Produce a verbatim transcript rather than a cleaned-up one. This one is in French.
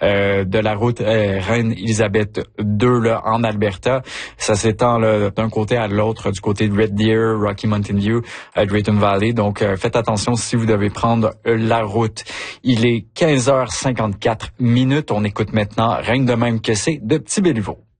euh, de la route euh, Reine-Élisabeth deux là, en Alberta. Ça s'étend là, d'un côté à l'autre, du côté de Red Deer, Rocky Mountain View, euh, Drayton Valley. Donc, euh, faites attention si vous devez prendre euh, la route. Il est quinze heures cinquante-quatre minutes. On écoute maintenant Rien de même que c'est de Petit Béliveau.